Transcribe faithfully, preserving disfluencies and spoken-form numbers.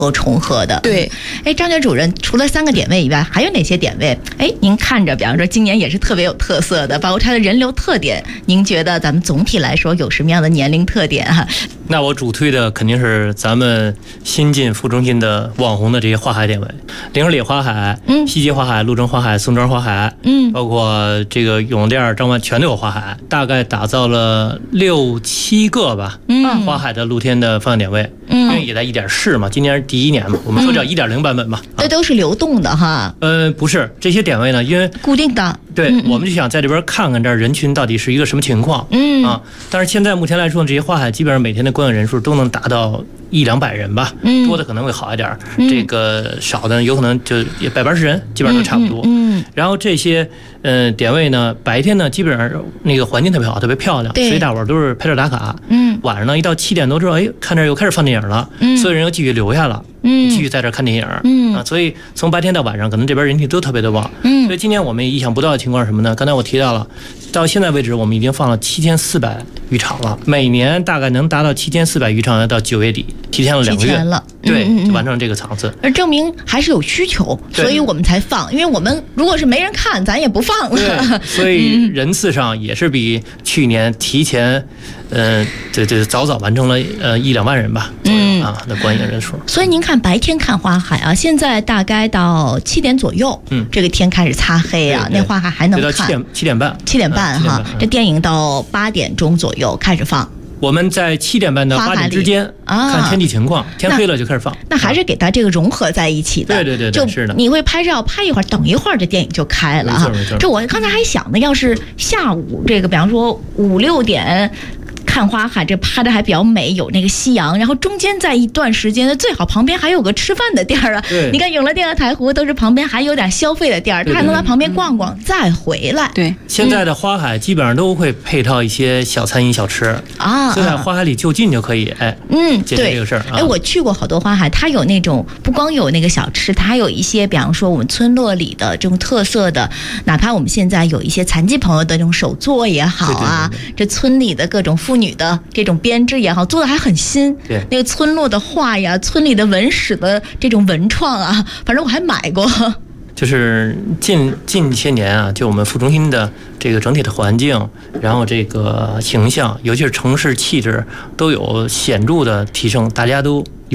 和重合的。 对， 哎，张觉主任，除了三个点位以外，还有哪些点位？哎，您看着，比方说今年也是特别有特色的，包括它的人流特点，您觉得咱们总体来说有什么样的年龄特点啊？ 那我主推的肯定是咱们新进副中心的网红的这些花海点位，灵里花海、 嗯， 西街花海、鹿城花海、宋庄花海， 嗯， 包括这个永店、张湾全都有花海，大概打造了六七个吧， 嗯， 花海的露天的放映点位， 嗯， 因为也在一点试嘛，今年是第一年嘛，我们说叫一点零版本吧， 这都是流动的哈。 呃，不是这些点位呢，因为固定的， 对， 嗯、 我们就想在这边看看这人群到底是一个什么情况， 嗯啊，但是现在目前来说，这些花海基本上每天的观影人数都能达到一两百人吧， 嗯， 多的可能会好一点， 嗯、 这个少的有可能就也百八十人，基本上都差不多。 嗯，嗯然后这些呃点位呢，白天呢基本上那个环境特别好，特别漂亮，所以大伙儿都是拍照打卡。 嗯， 晚上呢一到七点多之后，哎，看这又开始放电影了， 嗯， 所有人又继续留下了。 嗯， 继续在这儿看电影， 嗯啊，所以从白天到晚上，可能这边人气都特别的旺， 嗯， 所以今年我们意想不到的情况是什么呢？刚才我提到了，到现在为止，我们已经放了七千四百余场了，每年大概能达到七千四百余场，要到九月底，提前了两个月了， 对， 嗯嗯、 就完成了这个场次， 而证明还是有需求，所以我们才放，因为我们如果是没人看，咱也不放了， 对，所以人次上也是比去年提前，呃，这这早早完成了呃一两万人吧，左右啊的观影人数。 所以您看白天看花海啊，现在大概到七点左右，嗯，这个天开始擦黑啊，那花海还能看。 七点七点半， 七点半哈，这电影到八点钟左右开始放。 我们在七点半到八点之间看天气情况，天黑了就开始放。 那还是给它这个融合在一起的。 对对对， 就是的。你会拍照拍一会儿，等一会儿这电影就开了哈。 没错没错。 这我刚才还想呢，要是下午这个，比方说五六点。看花海，这拍的还比较美，有那个夕阳，然后中间在一段时间，最好旁边还有个吃饭的店儿啊。你看永乐店和台湖都是旁边还有点消费的店儿，他还能在旁边逛逛，再回来。 对， 现在的花海基本上都会配套一些小餐饮小吃啊， 就在花海里就近就可以，哎， 嗯， 解决这个事儿。 哎，我去过好多花海，它有那种不光有那个小吃，它还有一些，比方说我们村落里的这种特色的，哪怕我们现在有一些残疾朋友的这种手作也好啊， 对对对对， 这村里的各种妇女的这种编织也好，做的还很新。 对， 那个村落的画呀，村里的文史的这种文创啊，反正我还买过。 就是近近些年啊，就我们副中心的这个整体的环境，然后这个形象，尤其是城市气质，都有显著的提升，大家都